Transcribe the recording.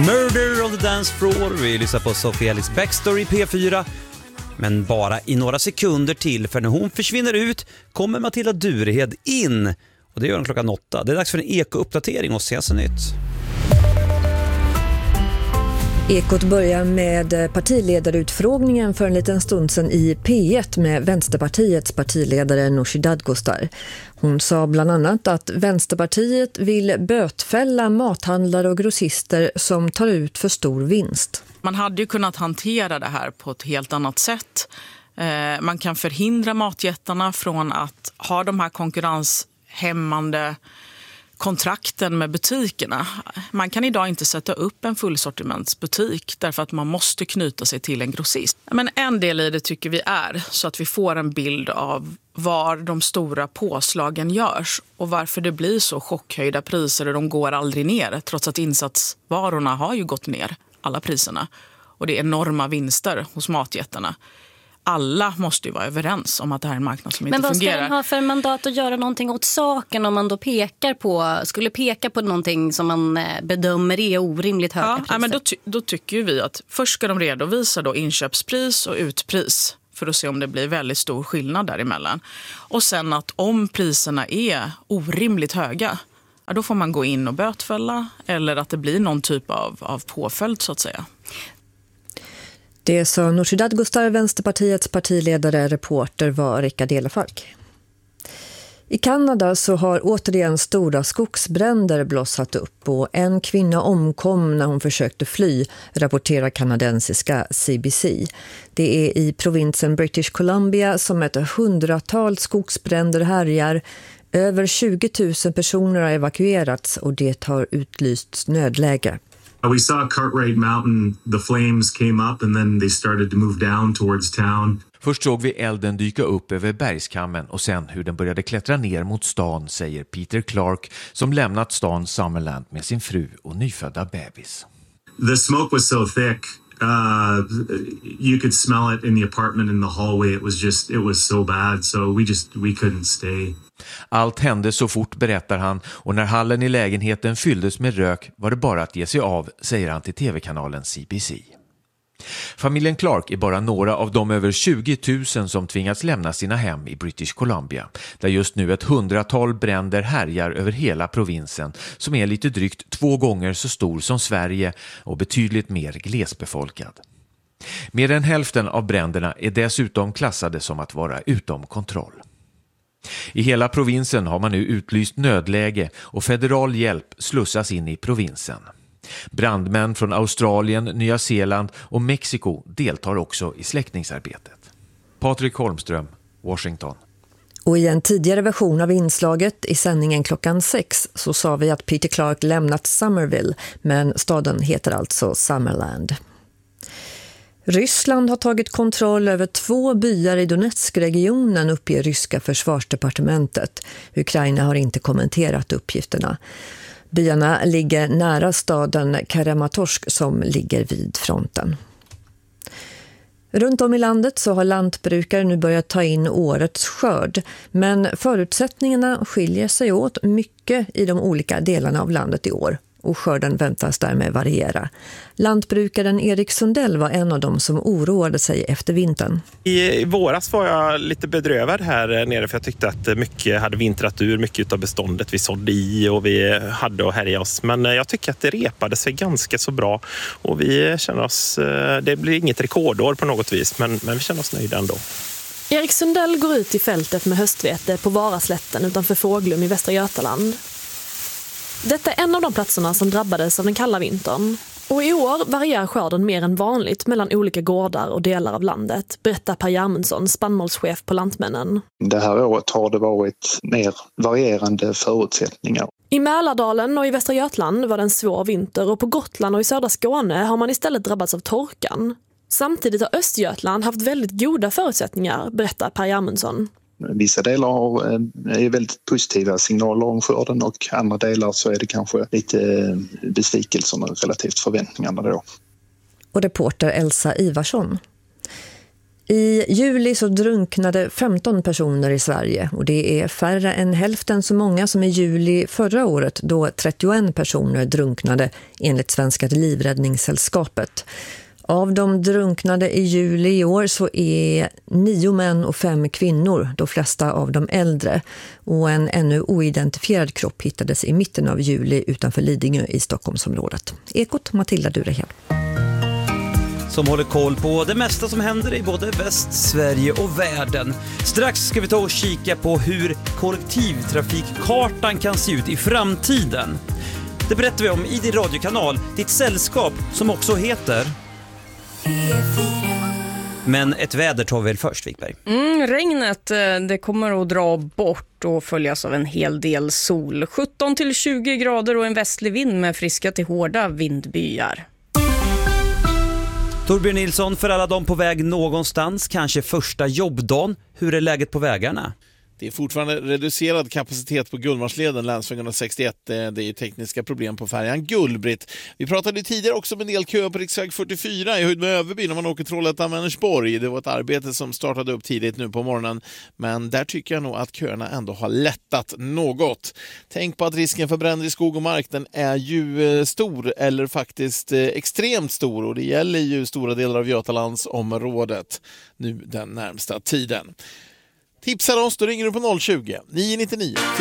Murder on the Dance Floor. Vi lyssnar på Sophie Ellis Backstory P4. Men bara i några sekunder till, för när hon försvinner ut kommer Matilda Durehed in. Och det gör hon klockan 8. Det är dags för en ekouppdatering och ses nytt. Ekot börjar med partiledarutfrågningen för en liten stund sedan i P1 med Vänsterpartiets partiledare Nooshi Dadgostar. Hon sa bland annat att Vänsterpartiet vill bötfälla mathandlare och grossister som tar ut för stor vinst. Man hade ju kunnat hantera det här på ett helt annat sätt. Man kan förhindra matjättarna från att ha de här konkurrenshämmande kontrakten med butikerna. Man kan idag inte sätta upp en fullsortimentsbutik därför att man måste knyta sig till en grossist. Men en del i det tycker vi är så att vi får en bild av var de stora påslagen görs och varför det blir så chockhöjda priser och de går aldrig ner trots att insatsvarorna har ju gått ner, alla priserna. Och det är enorma vinster hos matjättarna. Alla måste ju vara överens om att det här är en marknad som inte fungerar. Men vad ska den ha för mandat att göra någonting åt saken om man då skulle peka på någonting som man bedömer är orimligt höga priser? Ja, men då tycker vi att först ska de redovisa då inköpspris och utpris för att se om det blir väldigt stor skillnad däremellan. Och sen att om priserna är orimligt höga, ja, då får man gå in och bötfälla eller att det blir någon typ av påföljd så att säga. Det sa Nooshi Dadgostar, Vänsterpartiets partiledare, reporter var Rickard Elefalk. I Kanada så har återigen stora skogsbränder blossat upp och en kvinna omkom när hon försökte fly, rapporterar kanadensiska CBC. Det är i provinsen British Columbia som ett 100-tal skogsbränder härjar. Över 20 000 personer har evakuerats och det har utlysts nödläge. We saw Cartwright Mountain, the flames came up and then they started to move down towards town. Först såg vi elden dyka upp över bergskammen och sen hur den började klättra ner mot stan, säger Peter Clark som lämnat stan Summerland med sin fru och nyfödda bebis. The smoke was so thick, you could smell it in the apartment in the hallway. It was so bad, so we couldn't stay. Allt hände så fort, berättar han, och när hallen i lägenheten fylldes med rök var det bara att ge sig av, säger han till tv-kanalen CBC. Familjen Clark är bara några av de över 20 000 som tvingats lämna sina hem i British Columbia, där just nu ett 100-tal bränder härjar över hela provinsen som är lite drygt 2 gånger så stor som Sverige och betydligt mer glesbefolkad. Mer än hälften av bränderna är dessutom klassade som att vara utom kontroll. I hela provinsen har man nu utlyst nödläge och federal hjälp slussas in i provinsen. Brandmän från Australien, Nya Zeeland och Mexiko deltar också i släckningsarbetet. Patrik Holmström, Washington. Och i en tidigare version av inslaget i sändningen klockan 6 så sa vi att Peter Clark lämnat Somerville, men staden heter alltså Summerland. Ryssland har tagit kontroll över 2 byar i Donetsk-regionen, uppger ryska försvarsdepartementet. Ukraina har inte kommenterat uppgifterna. Byarna ligger nära staden Kramatorsk som ligger vid fronten. Runt om i landet så har lantbrukare nu börjat ta in årets skörd, men förutsättningarna skiljer sig åt mycket i de olika delarna av landet i år. Och skörden väntas därmed variera. Lantbrukaren Erik Sundell var en av dem som oroade sig efter vintern. I våras var jag lite bedrövad här nere för jag tyckte att mycket hade vintrat ur, mycket av beståndet vi sådde i och vi hade att härja oss. Men jag tycker att det repade sig ganska så bra och vi känner oss, det blir inget rekordår på något vis, men vi känner oss nöjda ändå. Erik Sundell går ut i fältet med höstvete på Varaslätten utanför Fåglum i Västra Götaland. Detta är en av de platserna som drabbades av den kalla vintern. Och i år varierar skörden mer än vanligt mellan olika gårdar och delar av landet, berättar Per Järmundsson, spannmålschef på Lantmännen. Det här året har det varit mer varierande förutsättningar. I Mälardalen och i Västra Götaland var det en svår vinter och på Gotland och i södra Skåne har man istället drabbats av torkan. Samtidigt har Östergötland haft väldigt goda förutsättningar, berättar Per Järmundsson. Vissa delar är väldigt positiva signaler om skörden och andra delar så är det kanske lite besvikelser relativt förväntningarna då. Och reporter Elsa Ivarsson. I juli så drunknade 15 personer i Sverige och det är färre än hälften så många som i juli förra året då 31 personer drunknade enligt Svenska livräddningssällskapet. Av de drunknade i juli i år så är 9 män och 5 kvinnor, de flesta av dem äldre. Och en ännu oidentifierad kropp hittades i mitten av juli utanför Lidingö i Stockholmsområdet. Ekot, Matilda Durehed. Som håller koll på det mesta som händer i både Västsverige och världen. Strax ska vi ta och kika på hur kollektivtrafikkartan kan se ut i framtiden. Det berättar vi om i din radiokanal, ditt sällskap som också heter... Men ett väder tar vi väl först, Wikberg? Regnet det kommer att dra bort och följas av en hel del sol. 17-20 grader och en västlig vind med friska till hårda vindbyar. Torbjörn Nilsson, för alla dem på väg någonstans, kanske första jobbdagen. Hur är läget på vägarna? Det är fortfarande reducerad kapacitet på Gullmarsleden, länsväg 161. Det är ju tekniska problem på färjan Gullbritt. Vi pratade tidigare också om en del köer på riksväg 44 i höjd med Överby när man åker Trollhättan-Vänersborg. Det var ett arbete som startade upp tidigt nu på morgonen, men där tycker jag nog att köerna ändå har lättat något. Tänk på att risken för bränder i skog och mark, den är ju stor eller faktiskt extremt stor, och det gäller ju stora delar av Götalandsområdet nu den närmsta tiden. Tipsar oss, då ringer du på 020 999